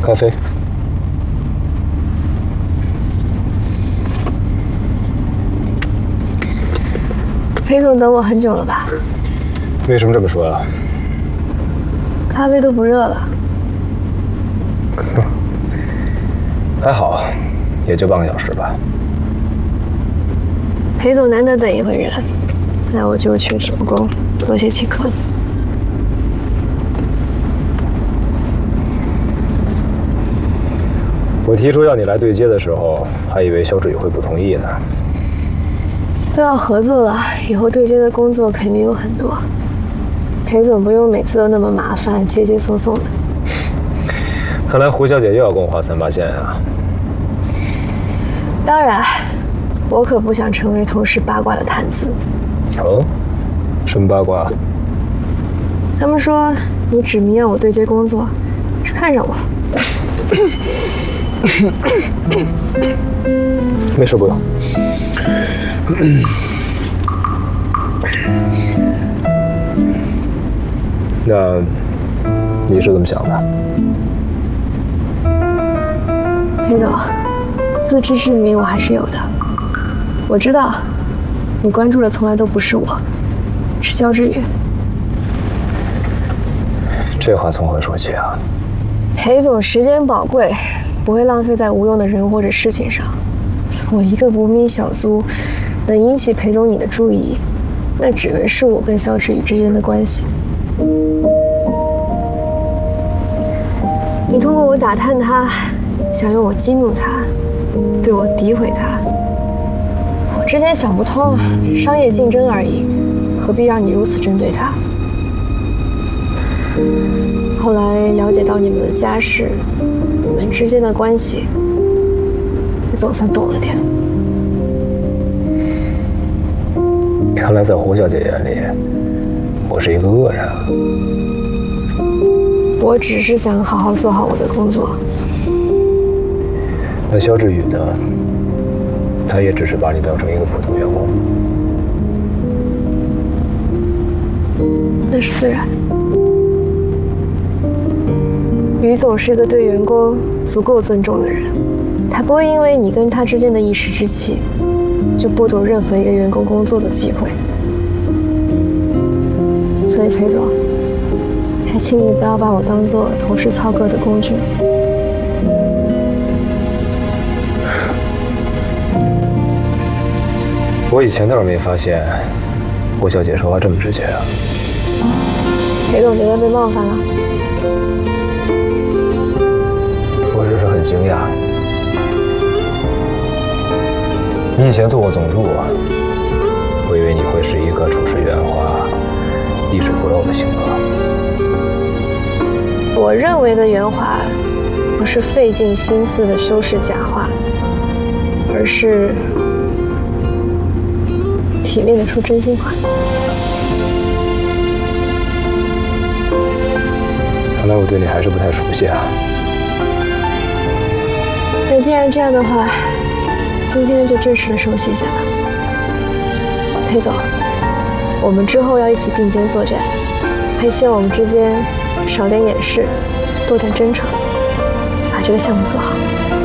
咖啡。 裴总等我很久了吧？ 为什么这么说呀？ 咖啡都不热了。 还好，也就半个小时吧。 裴总难得等一回人，那我就去手工多谢请客。 我提出要你来对接的时候，还以为肖志宇会不同意呢。 都要合作了，以后对接的工作肯定有很多。裴总不用每次都那么麻烦，接接送送的。 看来胡小姐又要跟我画三八线啊！ 当然，我可不想成为同事八卦的谈资。 哦，什么八卦？ 他们说你指明要我对接工作，是看上我。 没事，不用。那你是怎么想的？ 裴总，自知之明我还是有的。我知道，你关注的从来都不是我，是肖志宇。 这话从何说起啊？ 裴总，时间宝贵，不会浪费在无用的人或者事情上。我一个无名小卒，能引起裴总你的注意，那只能是我跟肖志宇之间的关系。你通过我打探他，想用我激怒他，对我诋毁他。我之前想不通，商业竞争而已，何必让你如此针对他？后来了解到你们的家世，你们之间的关系，你总算懂了点。 看来在胡小姐眼里，我是一个恶人啊。 我只是想好好做好我的工作。 那肖志宇呢？他也只是把你当成一个普通员工。 那是自然。于总是个对员工足够尊重的人，他不会因为你跟他之间的一时之气，就剥夺任何一个员工工作的机会。所以裴总，还请你不要把我当做同事操戈的工具。 我以前倒是没发现，胡小姐说话这么直接啊。 裴总觉得被冒犯了？ 我只是很惊讶。你以前做过总助啊，我以为你会是一个处事圆滑、滴水不漏的性格。 我认为的圆滑，不是费尽心思的修饰假话，而是体面的说真心话。 看来我对你还是不太熟悉啊。 那既然这样的话，今天就正式的熟悉一下吧。裴总，我们之后要一起并肩作战，还希望我们之间少点掩饰，多点真诚，把这个项目做好。